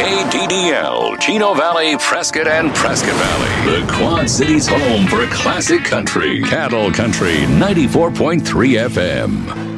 KDDL, Chino Valley, Prescott, and Prescott Valley. The Quad Cities home for classic country. Cattle Country 94.3 FM.